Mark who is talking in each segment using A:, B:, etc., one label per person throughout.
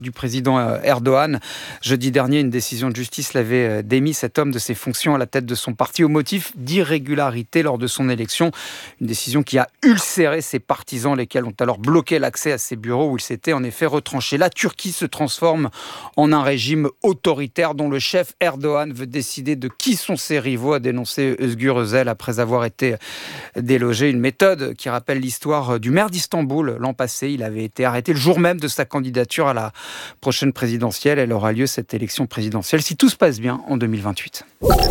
A: du président Erdogan. Jeudi dernier, une décision de justice l'avait démis, cet homme, de ses fonctions à la tête de son parti au motif d'irrégularité lors de son élection. Une décision qui a ulcéré ses partisans, lesquels ont alors bloqué l'accès à ses bureaux où il s'était en effet retranché. La Turquie se transforme en un régime autoritaire dont le chef Erdogan veut décider de qui sont ses rivaux, a dénoncé Özgür Özel après avoir été délogé. Une méthode qui rappelle l'histoire du maire d'Istanbul l'an passé. Il avait été arrêté le jour même de sa candidature à la prochaine présidentielle. Elle aura lieu, cette élection présidentielle, si tout se passe bien, en 2028.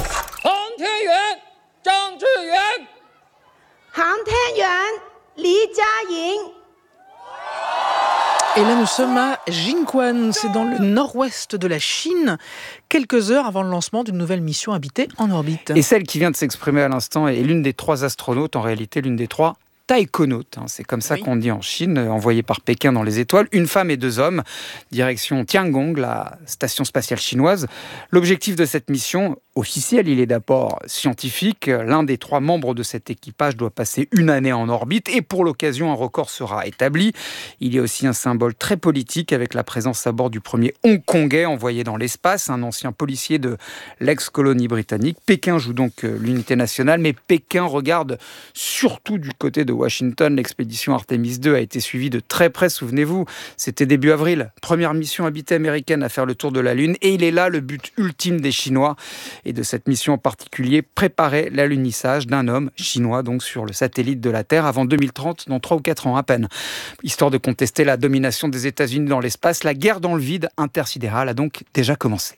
B: Et là, nous sommes à Jinshan, c'est dans le nord-ouest de la Chine, quelques heures avant le lancement d'une nouvelle mission habitée en orbite.
A: Et celle qui vient de s'exprimer à l'instant est l'une des 3 astronautes, en réalité l'une des 3 taïkonautes, c'est comme ça qu'on dit en Chine, envoyée par Pékin dans les étoiles, une femme et 2 hommes, direction Tiangong, la station spatiale chinoise. L'objectif de cette mission officielle, il est d'abord scientifique. L'un des 3 membres de cet équipage doit passer une année en orbite et pour l'occasion, un record sera établi. Il y a aussi un symbole très politique avec la présence à bord du premier Hongkongais envoyé dans l'espace, un ancien policier de l'ex-colonie britannique. Pékin joue donc l'unité nationale, mais Pékin regarde surtout du côté de Washington. L'expédition Artemis 2 a été suivie de très près, souvenez-vous. C'était début avril. Première mission habitée américaine à faire le tour de la Lune. Et il est là le but ultime des Chinois. Et de cette mission en particulier, préparer l'alunissage d'un homme chinois donc sur le satellite de la Terre avant 2030, dans 3 ou 4 ans à peine. Histoire de contester la domination des États-Unis dans l'espace, la guerre dans le vide intersidéral a donc déjà commencé.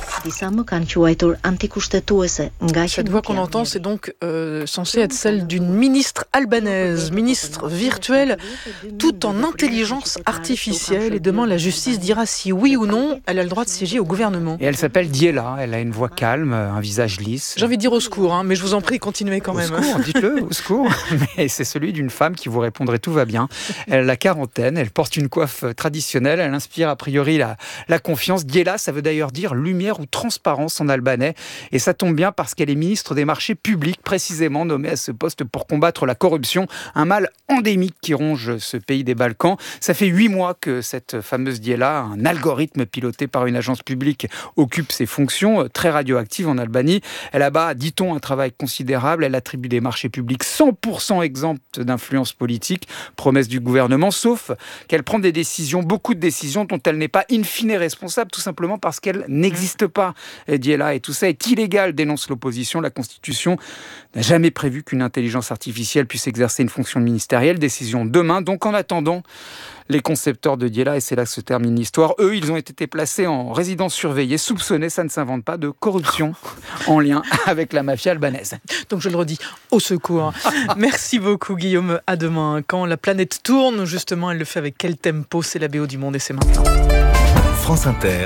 B: Cette voix qu'on entend, c'est donc censée être celle d'une ministre albanaise, ministre virtuelle, tout en intelligence artificielle. Et demain, la justice dira si oui ou non elle a le droit de siéger au gouvernement.
A: Et elle s'appelle Diela, elle a une voix calme, un visage lisse.
B: J'ai envie de dire au secours, mais je vous en prie, continuez quand même.
A: Au secours, dites-le, au secours. Mais c'est celui d'une femme qui vous répondrait tout va bien. Elle a la quarantaine, elle porte une coiffe traditionnelle, elle inspire a priori la confiance. Diela, ça veut d'ailleurs dire lumière ou transparence en albanais. Et ça tombe bien parce qu'elle est ministre des marchés publics, précisément nommée à ce poste pour combattre la corruption, un mal endémique qui ronge ce pays des Balkans. Ça fait 8 mois que cette fameuse Diela, un algorithme piloté par une agence publique, occupe ses fonctions, très radioactives en Albanie. Elle abat, dit-on, un travail considérable. Elle attribue des marchés publics 100% exempts d'influence politique, promesse du gouvernement, sauf qu'elle prend des décisions, beaucoup de décisions dont elle n'est pas in fine responsable, tout simplement parce qu'elle n'existe pas, Diela. Et tout ça est illégal, dénonce l'opposition. La Constitution n'a jamais prévu qu'une intelligence artificielle puisse exercer une fonction ministérielle. Décision demain. Donc en attendant, les concepteurs de Diela, et c'est là que se termine l'histoire, eux, ils ont été placés en résidence surveillée, soupçonnés, ça ne s'invente pas, de corruption en lien avec la mafia albanaise.
B: Donc je le redis, au secours. Merci beaucoup Guillaume, à demain. Quand la planète tourne, justement, elle le fait avec quel tempo? C'est la BO du Monde et c'est maintenant.
C: France Inter,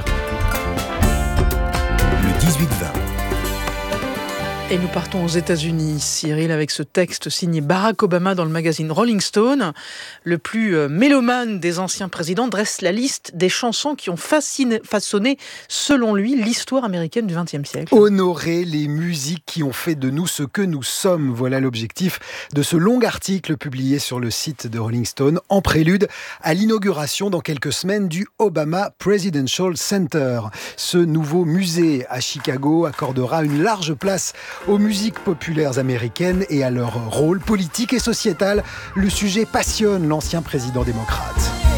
C: le 18-20.
B: Et nous partons aux États-Unis, Cyril, avec ce texte signé Barack Obama dans le magazine Rolling Stone. Le plus mélomane des anciens présidents dresse la liste des chansons qui ont façonné, selon lui, l'histoire américaine du XXe siècle.
D: Honorer les musiques qui ont fait de nous ce que nous sommes. Voilà l'objectif de ce long article publié sur le site de Rolling Stone en prélude à l'inauguration dans quelques semaines du Obama Presidential Center. Ce nouveau musée à Chicago accordera une large place aux musiques populaires américaines et à leur rôle politique et sociétal. Le sujet passionne l'ancien président démocrate.